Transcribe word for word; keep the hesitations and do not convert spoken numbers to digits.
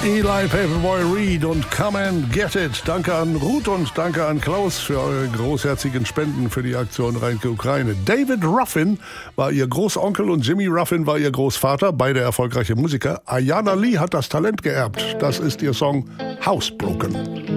Eli Paperboy Reed und Come and Get It. Danke an Ruth und danke an Klaus für eure großherzigen Spenden für die Aktion Reinke Ukraine. David Ruffin war ihr Großonkel und Jimmy Ruffin war ihr Großvater, beide erfolgreiche Musiker. Ayana Lee hat das Talent geerbt. Das ist ihr Song Housebroken.